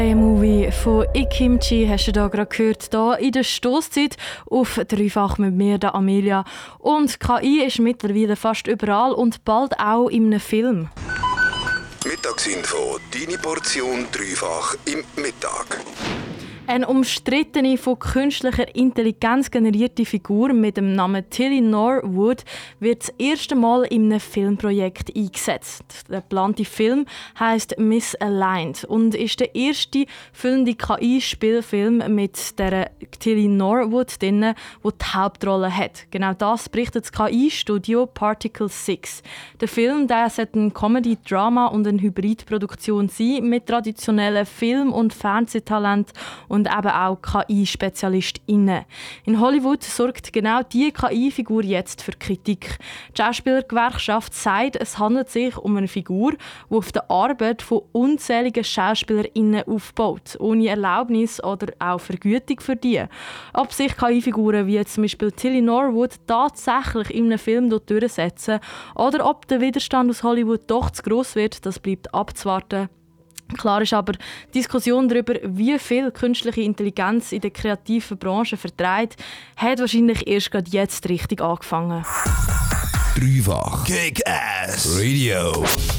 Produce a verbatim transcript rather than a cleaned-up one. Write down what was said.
Ein Movie von Ikimchi hast du da gerade gehört, hier in der Stosszeit auf «Dreifach mit mir», der Amelia. Und K I ist mittlerweile fast überall und bald auch in einem Film. Mittagsinfo, deine Portion dreifach im Mittag. Eine umstrittene, von künstlicher Intelligenz generierte Figur mit dem Namen Tilly Norwood wird das erste Mal in einem Filmprojekt eingesetzt. Der geplante Film heisst «Misaligned» und ist der erste füllende K I-Spielfilm mit der Tilly Norwood drin, die die Hauptrolle hat. Genau das berichtet das K I-Studio Particle six. Der Film der sollte ein Comedy, Drama und eine Hybridproduktion sein mit traditionellen Film- und Fernsehtalent und eben auch K I-SpezialistInnen. In Hollywood sorgt genau diese K I-Figur jetzt für Kritik. Die Schauspielergewerkschaft sagt, es handelt sich um eine Figur, die auf der Arbeit von unzähligen SchauspielerInnen aufbaut, ohne Erlaubnis oder auch Vergütung für die. Ob sich K I-Figuren wie zum Beispiel Tilly Norwood tatsächlich in einem Film durchsetzen oder ob der Widerstand aus Hollywood doch zu gross wird, das bleibt abzuwarten. Klar ist aber, die Diskussion darüber, wie viel künstliche Intelligenz in der kreativen Branche vertreibt, hat wahrscheinlich erst gerade jetzt richtig angefangen. Dreifach Kick-Ass Radio.